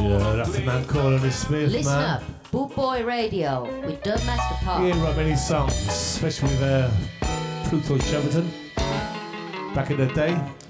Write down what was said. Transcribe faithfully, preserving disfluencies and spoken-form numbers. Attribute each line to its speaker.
Speaker 1: Yeah, that's a man called Ernest Smith,
Speaker 2: Listen
Speaker 1: man.
Speaker 2: up, Boot Boy Radio with Dubmaster Pop.
Speaker 1: He didn't write many songs, especially with uh, Pluto Shepperton back in the day.